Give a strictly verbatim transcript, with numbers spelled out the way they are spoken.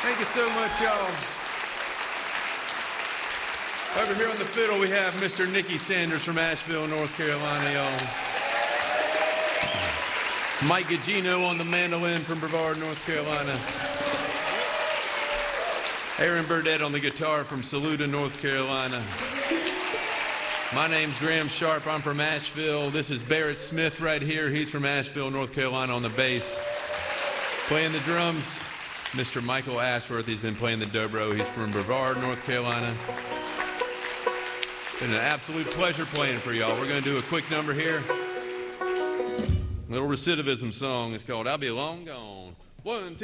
Thank you so much, y'all. Over here on the fiddle, we have Mister Nicky Sanders from Asheville, North Carolina, y'all. Mike Gugino on the mandolin from Brevard, North Carolina. Aaron Burdett on the guitar from Saluda, North Carolina. My name's Graham Sharp. I'm from Asheville. This is Barrett Smith right here. He's from Asheville, North Carolina on the bass. Playing the drums, Mister Michael Ashworth. He's been playing the dobro. He's from Brevard, North Carolina. Been an absolute pleasure playing for y'all. We're going to do a quick number here. A little recidivism song. It's called I'll Be Long Gone. One, two.